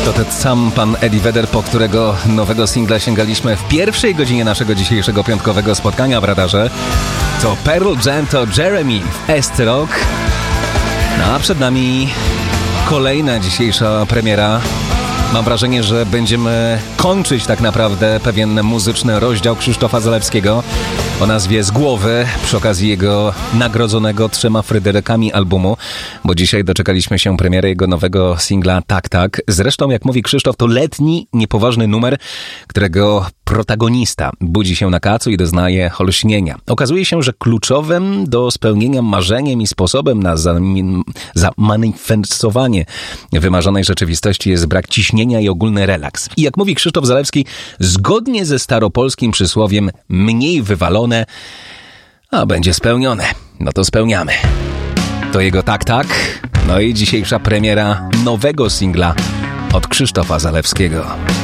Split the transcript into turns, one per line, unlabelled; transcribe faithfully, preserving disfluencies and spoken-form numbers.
To ten sam pan Eddie Vedder, po którego nowego singla sięgaliśmy w pierwszej godzinie naszego dzisiejszego piątkowego spotkania w radarze. To Pearl Jam, to Jeremy w Est-Rock. No a przed nami kolejna dzisiejsza premiera. Mam wrażenie, że będziemy kończyć tak naprawdę pewien muzyczny rozdział Krzysztofa Zalewskiego o nazwie Z głowy, przy okazji jego nagrodzonego trzema Fryderykami albumu, bo dzisiaj doczekaliśmy się premiery jego nowego singla Tak Tak. Zresztą, jak mówi Krzysztof, to letni, niepoważny numer, którego protagonista budzi się na kacu i doznaje olśnienia. Okazuje się, że kluczowym do spełnienia marzeniem i sposobem na zamanifestowanie wymarzonej rzeczywistości jest brak ciśnienia i ogólny relaks. I jak mówi Krzysztof Zalewski, zgodnie ze staropolskim przysłowiem mniej wywalone, a będzie spełnione. No to spełniamy. To jego Tak Tak. No i dzisiejsza premiera nowego singla od Krzysztofa Zalewskiego.